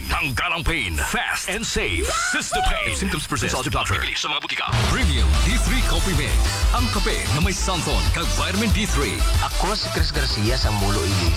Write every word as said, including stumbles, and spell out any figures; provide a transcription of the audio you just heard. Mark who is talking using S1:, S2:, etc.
S1: Tanggal ang pain. Fast and safe. Sistopain. Symptoms persist. Consult your doctor. Sa mga butika.
S2: Premium D three Coffee Mix. Ang kape na may santon kag vitamin D three.
S3: Ako si Chris Garcia sa Mulo Ili.